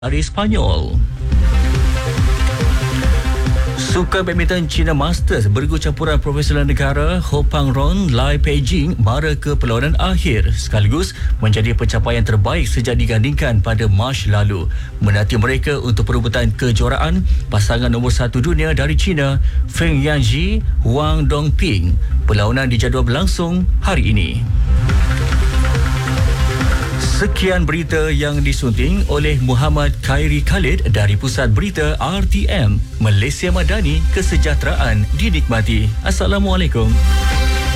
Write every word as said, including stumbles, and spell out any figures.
dari Spanyol. Sukan badminton China Masters bergu campuran profesional negara Ho Pang Ron Lai Peijing mara ke perlawanan akhir sekaligus menjadi pencapaian terbaik sejak digandingkan pada Mac lalu. Menanti mereka untuk perebutan kejuaraan, pasangan nombor satu dunia dari China Feng Yanji Wang Dongping. Perlawanan dijadual berlangsung hari ini. Sekian berita yang disunting oleh Muhammad Khairi Khalid dari Pusat Berita R T M. Malaysia Madani, kesejahteraan dinikmati. Assalamualaikum.